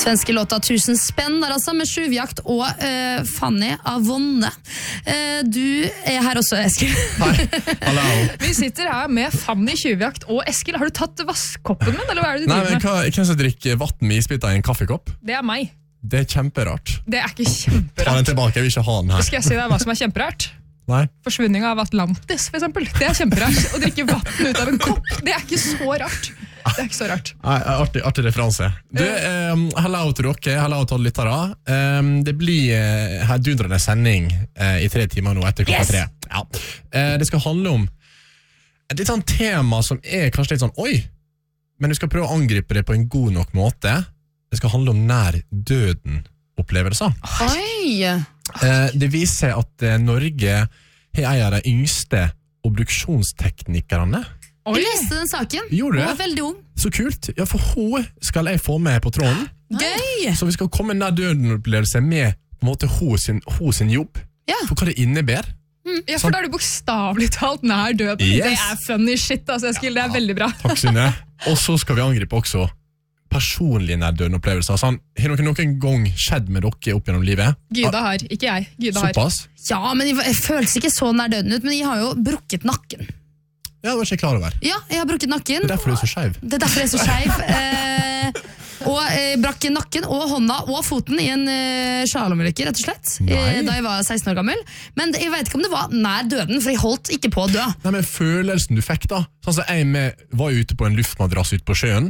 Svenske låta 1000 spenn der altså, med Tjuvjakt og Fanny Avonne. Du her også, Eskil. Hei, hallo. Vi sitter her med Fanny Tjuvjakt og Eskil. Har du tatt vasskoppen min, eller hva er det du Nei, driver men med? hvem som drikker vatten med isbiter i en kaffekopp? Det er meg. Det er kjemperart. Det er ikke Ta den kjemperart. tilbake, jeg vil ikke ha den her. Skal jeg si deg hva som er kjemperart? Nei. Forsvunning av Atlantis, for eksempel. Det er kjemperart. Å drikke vatten ut av en kopp, det er ikke så rart. Det er ikke så rart. Nei, artig referanse. Du, hallo til dere, hallo til alle lyttere. Det blir herdundrende sending i 3 timer nå etter klokka 3. Ja. Det skal handle om et litt sånn tema som er kanskje litt sånn, oi, men vi skal prøve å angripe det på en god nok måte. Det skal handle om nær døden-opplevelser. Oi! Det viser seg at Norge er en av de yngste obduksjonsteknikerne. Jeg leste den saken. Gjorde du Hun det? var veldig ung. Så kult. Ja, for hun skal jeg få med på tråden. Gøy! Så vi skal komme nær døden-opplevelse med på en måte hun sin jobb. Ja. For hva det innebærer. Ja, for da er du bokstavlig talt nær døden. Yes. Det er funny shit, altså, Eskil. Det er veldig bra. Takk, Synne. Og så skal vi angripe også personlige nær døden-opplevelser. Sånn, har noen gang skjedd med dere opp gjennom livet? Gyda har, ikke jeg. Gyda har. Såpass? Ja, men jeg føles ikke så nær døden ut, men jeg har jo brukket nakken. Ja, det var ikke jeg klar over. Ja, jeg har brukket nakken. Det er derfor du er så skeiv. Det er derfor jeg er så skeiv. Og brakk nakken og hånda og foten i en slalomlykke, rett og slett. Nei. Da jeg var 16 år gammel. Men jeg vet ikke om det var nær døden, for jeg holdt ikke på å dø. Nei, men følelsen du fikk da, sånn som jeg var ute på en luftmadrass ute på sjøen,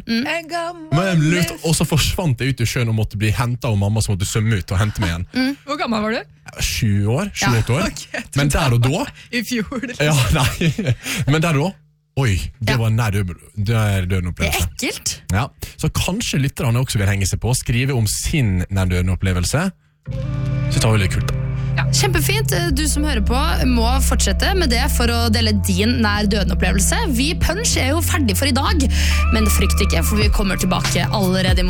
og så forsvant jeg ut i sjøen og måtte bli hentet av mamma som måtte svømme ut og hente meg igjen. Hvor gammel var du? Jeg var 7 år, 7-8 år. ok, Men der og da, I fjor. ja, nei, men der og da, oi, det var nær døden Det er opplevelse. ekkelt. Ja, så kanskje lytterne også vil henge seg på, skrive om sin nær døden opplevelse. Så det var veldig kult da. Kjempefint. Du som hører på må fortsette med det for å dele din nær døden-opplevelse. Vi Punch er jo ferdig for i dag, men frykt ikke, for vi kommer tilbake allerede i morgen.